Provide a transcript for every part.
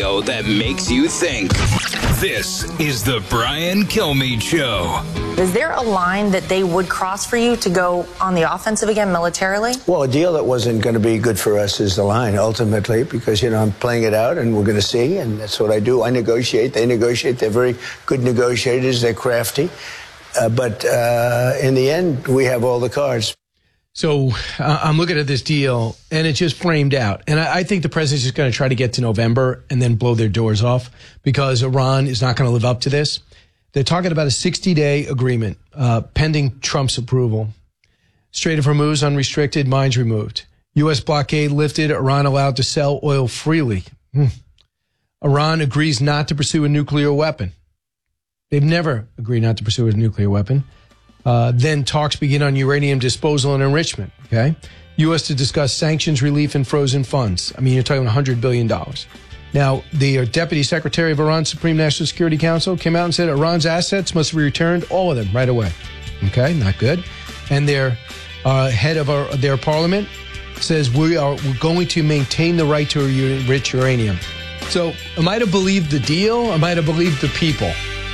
radio that makes you think. This is the Brian Kilmeade Show. Is there a line that they would cross for you to go on the offensive again militarily? Well, a deal that wasn't going to be good for us is the line, ultimately, because, I'm playing it out, and we're going to see, and that's what I do. I negotiate. They negotiate. They're very good negotiators. They're crafty. But in the end, we have all the cards. So I'm looking at this deal, and it's just framed out. And I think the president's just going to try to get to November and then blow their doors off because Iran is not going to live up to this. They're talking about a 60-day agreement pending Trump's approval. Strait of Hormuz unrestricted, mines removed. U.S. blockade lifted, Iran allowed to sell oil freely. Iran agrees not to pursue a nuclear weapon. They've never agreed not to pursue a nuclear weapon. Then talks begin on uranium disposal and enrichment, okay? U.S. to discuss sanctions relief and frozen funds. I mean, you're talking $100 billion. Now, the Deputy Secretary of Iran's Supreme National Security Council came out and said Iran's assets must be returned, all of them, right away. Okay, not good. And their head of their parliament says we're going to maintain the right to enrich uranium. So, am I to believe the deal? Am I to believe the people?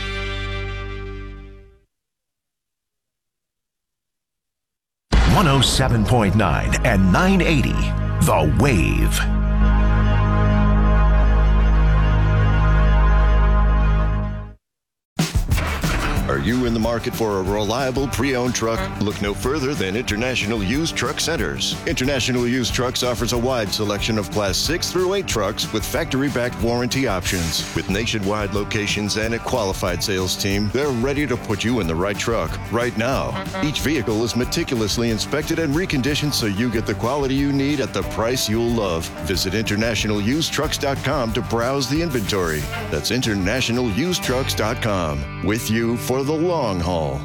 .9 and 980, The Wave. Are you in the market for a reliable pre-owned truck? Look no further than International Used Truck Centers. International Used Trucks offers a wide selection of Class 6 through 8 trucks with factory-backed warranty options. With nationwide locations and a qualified sales team, they're ready to put you in the right truck right now. Each vehicle is meticulously inspected and reconditioned so you get the quality you need at the price you'll love. Visit InternationalUsedTrucks.com to browse the inventory. That's InternationalUsedTrucks.com. With you for the long haul.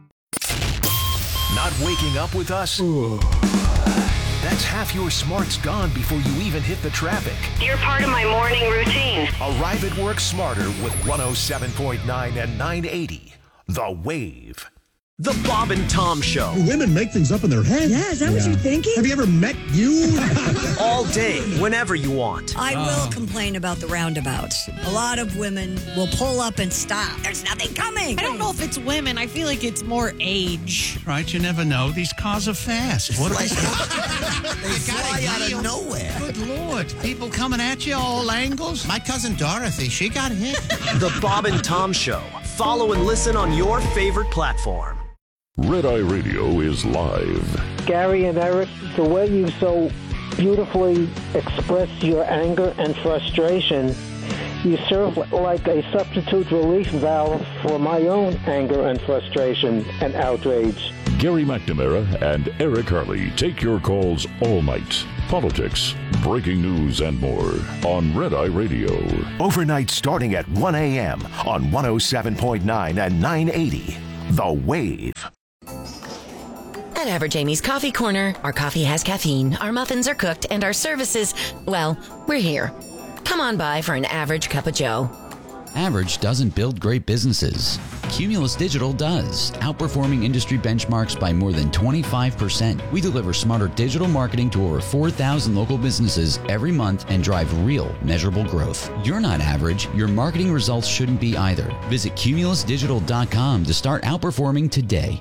Not waking up with us? That's half your smarts gone before you even hit the traffic. You're part of my morning routine. Arrive at work smarter with 107.9 and 980. The Wave. The Bob and Tom Show. Women make things up in their head. Yeah, is that what you're thinking? Have you ever met you? All day, whenever you want. I will complain about the roundabouts. A lot of women will pull up and stop. There's nothing coming. I don't know if it's women. I feel like it's more age. Right, you never know. These cars are fast. What are they? They fly out of nowhere. Good Lord. People coming at you all angles. My cousin Dorothy, she got hit. The Bob and Tom Show. Follow and listen on your favorite platform. Red Eye Radio is live. Gary and Eric, the way you so beautifully express your anger and frustration, you serve like a substitute relief valve for my own anger and frustration and outrage. Gary McNamara and Eric Harley take your calls all night. Politics, breaking news, and more on Red Eye Radio. Overnight starting at 1 a.m. on 107.9 and 980. The Wave. At Average Amy's Coffee Corner, our coffee has caffeine, our muffins are cooked, and our services, well, we're here. Come on by for an average cup of joe. Average doesn't build great businesses. Cumulus Digital does, outperforming industry benchmarks by more than 25%. We deliver smarter digital marketing to over 4,000 local businesses every month and drive real, measurable growth. You're not average. Your marketing results shouldn't be either. Visit cumulusdigital.com to start outperforming today.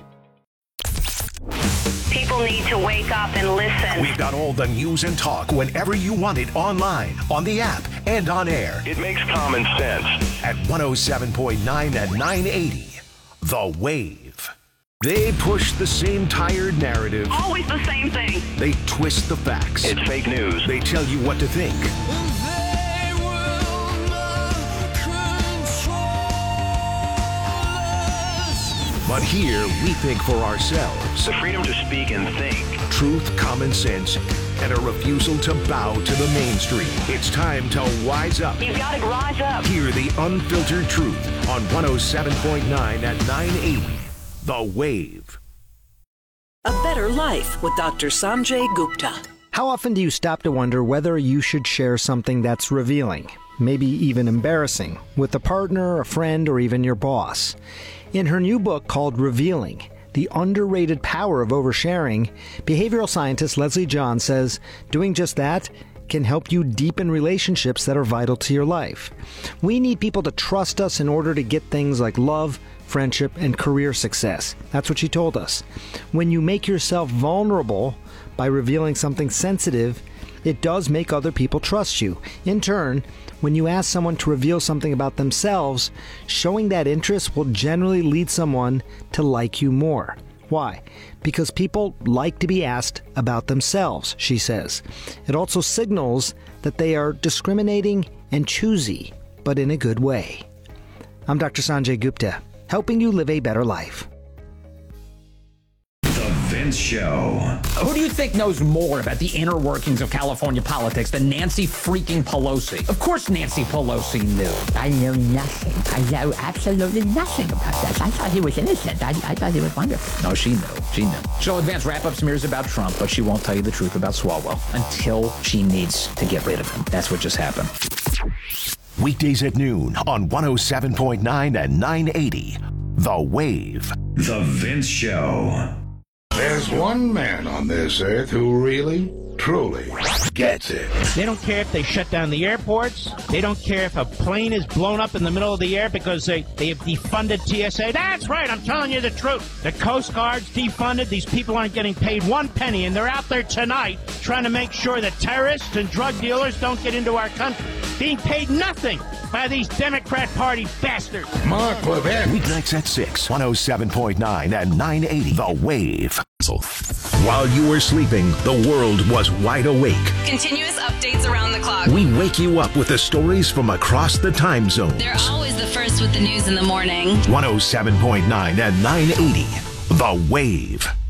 People need to wake up and listen. We've got all the news and talk whenever you want it, online, on the app, and on air. It makes common sense. At 107.9 and 980, The Wave. They push the same tired narrative. Always the same thing. They twist the facts. It's fake news. They tell you what to think. But here, we think for ourselves. The freedom to speak and think. Truth, common sense, and a refusal to bow to the mainstream. It's time to wise up. You've got to rise up. Hear the unfiltered truth on 107.9 and 980. The Wave. A Better Life with Dr. Sanjay Gupta. How often do you stop to wonder whether you should share something that's revealing, maybe even embarrassing, with a partner, a friend, or even your boss? In her new book called Revealing, The Underrated Power of Oversharing, behavioral scientist Leslie John says doing just that can help you deepen relationships that are vital to your life. We need people to trust us in order to get things like love, friendship, and career success. That's what she told us. When you make yourself vulnerable by revealing something sensitive, it does make other people trust you. In turn, when you ask someone to reveal something about themselves, showing that interest will generally lead someone to like you more. Why? Because people like to be asked about themselves, she says. It also signals that they are discriminating and choosy, but in a good way. I'm Dr. Sanjay Gupta, helping you live a better life. The Vince Show. Who do you think knows more about the inner workings of California politics than Nancy freaking Pelosi? Of course Nancy Pelosi knew. I know nothing. I know absolutely nothing about that. I thought he was innocent. I thought he was wonderful. No, she knew. She knew. She'll advance wrap-up smears about Trump, but she won't tell you the truth about Swalwell until she needs to get rid of him. That's what just happened. Weekdays at noon on 107.9 and 980. The Wave. The Vince Show. There's one man on this earth who really, truly gets it. They don't care if they shut down the airports. They don't care if a plane is blown up in the middle of the air because they have defunded TSA. That's right, I'm telling you the truth. The Coast Guard's defunded. These people aren't getting paid one penny, and they're out there tonight trying to make sure that terrorists and drug dealers don't get into our country. Being paid nothing by these Democrat Party bastards. Mark Levin. Weeknights at 6, 107.9 and 980. The Wave. While you were sleeping, the world was wide awake. Continuous updates around the clock. We wake you up with the stories from across the time zone. They're always the first with the news in the morning. 107.9 and 980. The Wave.